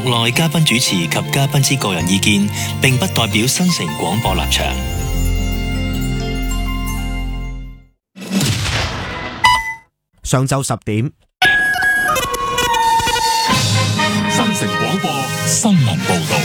內嘉賓主持及嘉賓之個人意見，並不代表新城廣播立場。 上晝10點， 新城廣播新聞報道。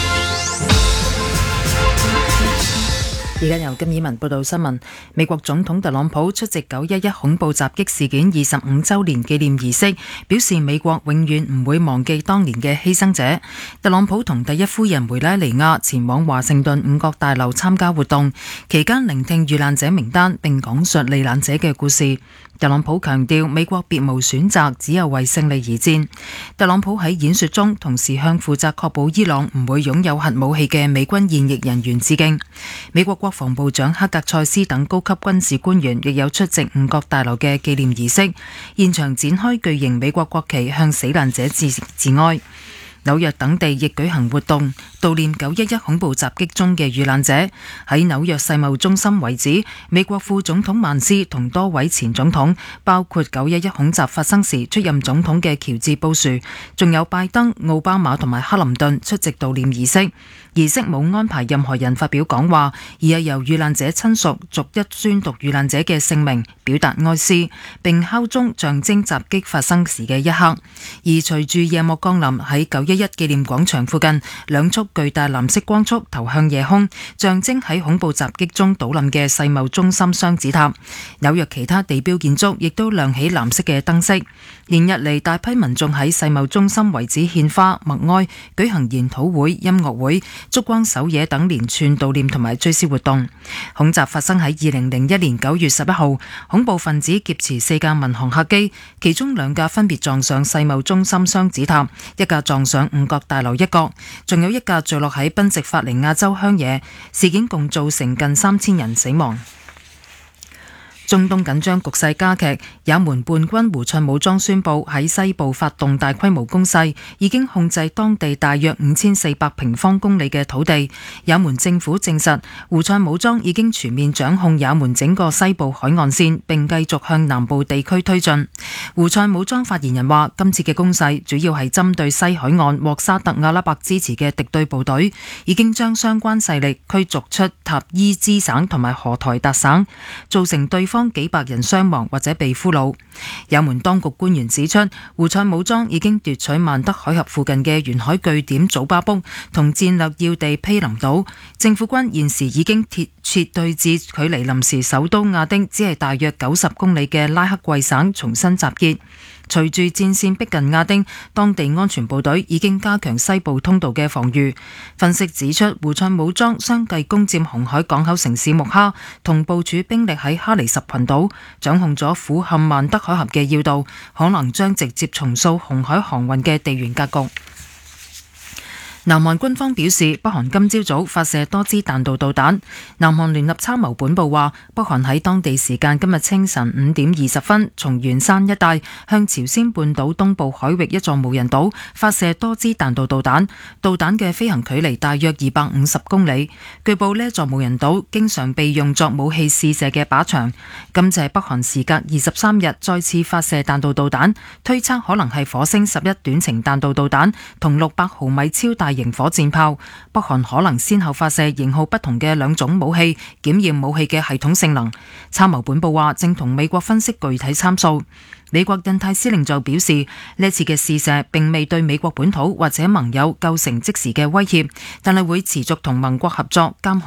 而家由金以文報道新聞。美國總統特朗普出席911恐怖襲擊事件25週年紀念儀式，表示美國永遠唔會忘記當年嘅犧牲者。特朗普同第一夫人梅拉尼亞前往華盛頓五角大樓參加活動，期間聆聽遇難者名單並講述罹難者嘅故事。特朗普強調美國別無選擇，只有為勝利而戰。特朗普喺演說中同時向負責確保伊朗唔會擁有核武器嘅美軍現役人員致敬。美國國防部長克格塞斯等高級軍事官員亦有出席五角大樓嘅紀念儀式，現場展開巨型美國國旗向死難者致哀。紐約等地亦舉行活動，悼念911恐怖襲擊中嘅遇難者。喺紐約世貿中心遺址，美國副總統曼斯同多位前總統，包括911恐襲發生時出任總統嘅喬治布殊，仲有拜登、奧巴馬同埋克林頓出席悼念儀式。儀式冇安排任何人發表講話，而係由遇難者親屬逐一宣讀遇難者嘅姓名，表達哀思，並敲鐘象徵襲擊發生時嘅一刻。而隨住夜幕降臨，喺911紀念廣場附近，兩束巨大藍色光束投向夜空，象徵喺恐怖襲擊中倒冧嘅世貿中心雙子塔。紐約其他地標建築亦都亮起藍色嘅燈飾。連日嚟，大批民眾喺世貿中心遺址獻花默哀，舉行研討會、音樂會、燭光守夜等連串悼念同埋追思活動。恐襲發生喺2001年9月11號，恐怖分子劫持4架民航客機，其中2架分別撞上世貿中心雙子塔，一架撞上五角大樓一角，仲有一架墜落喺賓夕法尼亞州鄉野。事件共造成近3000人死亡。中東緊張局勢加劇，也門叛軍胡塞武裝宣布喺西部發動大規模攻勢，已經控制當地大約5400平方公里嘅土地。也門政府證實，胡塞武裝已經全面掌控也門整個西部海岸線，並繼續向南部地區推進。胡塞武裝發言人話，今次嘅攻勢主要係針對西海岸獲沙特阿拉伯支持嘅敵對部隊，已經將相關勢力驅逐出塔伊茲省同埋荷台達省，造成對方幾百人傷亡或者被俘虜。也門當局官員指出，胡塞武裝已經奪取曼德海峽附近嘅沿海據點祖巴卜同戰略要地毗林島。政府軍現時已經撤退至距離臨時首都亞丁只係大約90公里嘅拉克季省重新集結。隨住戰線逼近亞丁，當地安全部隊已經加強西部通道嘅防禦。分析指出，胡塞武裝相繼攻佔紅海港口城市穆哈，同部署兵力喺哈尼什群島，掌控咗俯瞰曼德海峽嘅要道，可能將直接重塑紅海航運嘅地緣格局。南韓軍方表示，北韓今朝早發射多支彈道導彈。南韓聯合參謀本部話，北韓喺當地時間今日清晨5點20分，從元山一帶向朝鮮半島東部海域一座無人島發射多支彈道導彈，導彈嘅飛行距離大約250公里。據報呢座無人島經常被用作武器試射嘅靶場。今次係北韓時隔23日再次發射彈道導彈，推測可能係火星11短程彈道導彈同600毫米超大型火箭炮。北韓可能先後發射型號不同嘅2種武器，檢驗武器嘅系統性能。參謀本部話正同美國分析具體參數。美國印太司令就表示，呢次嘅試射並未對美國本土或者盟友構成即時嘅威脅，但係會持續同盟國合作監控